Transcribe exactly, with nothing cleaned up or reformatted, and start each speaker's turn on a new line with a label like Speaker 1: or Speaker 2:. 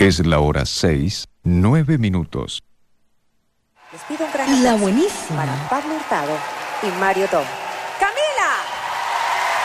Speaker 1: Es la hora seis, nueve minutos.
Speaker 2: Les pido un gran aplauso
Speaker 3: La buenísima.
Speaker 2: para Pablo Hurtado y Mario Tom.